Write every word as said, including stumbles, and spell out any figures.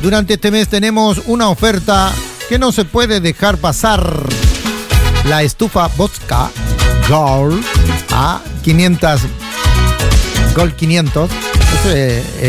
durante este mes tenemos una oferta que no se puede dejar pasar. La estufa Vodka Gold a quinientos Gold quinientos. Ese,